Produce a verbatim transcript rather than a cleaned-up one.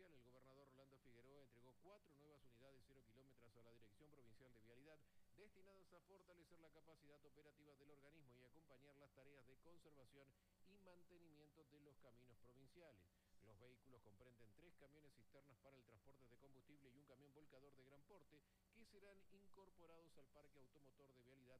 provincial, el gobernador Rolando Figueroa entregó cuatro nuevas unidades cero kilómetros a la Dirección Provincial de Vialidad, destinadas a fortalecer la capacidad operativa del organismo y acompañar las tareas de conservación y mantenimiento de los caminos provinciales. Los vehículos comprenden tres camiones cisternas para el transporte de combustible y un camión volcador de gran porte, que serán incorporados al parque automotor de Vialidad